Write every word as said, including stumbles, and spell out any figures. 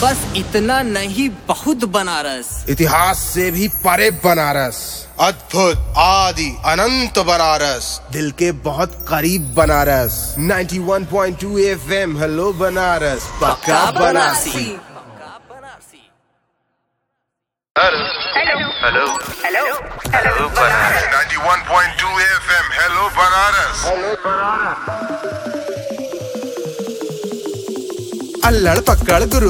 बस इतना नहीं, बहुत बनारस। इतिहास से भी परे बनारस, अद्भुत आदि अनंत बनारस, दिल के बहुत करीब बनारस। इक्यानवे पॉइंट दो एफएम, हेलो बनारस, पक्का Banarasi. Hello hello hello hello Banaras. इक्यानवे पॉइंट दो एफएम, हेलो बनारस। अल्लड़ पकड़ गुरु।